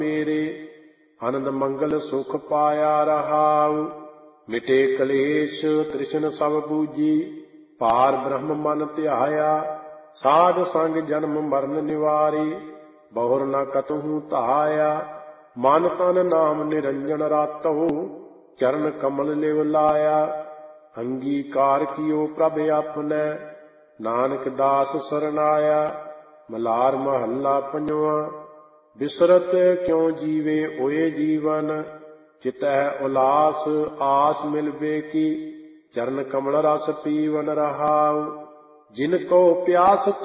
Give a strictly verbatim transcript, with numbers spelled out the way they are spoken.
मेरे आनंद मंगल सुख पाया रहाऊ। मिटे कलेश तृष्ण सब बूझी पार ब्रह्म मन ध्याया। साध संग जन्म मरण निवारी बहुर न कतहु तहाया। मन तन नाम निरंजन रातो चरण कमल लिव लाया। अंगीकार कियो प्रभ अपने नानक दास सरनाया। मलार महला पंजवा बिसरत क्यों जीवे ओए जीवन चितह उलास आस मिलबे की। चरण कमल रस पीवन रहाऊ जिनको प्यास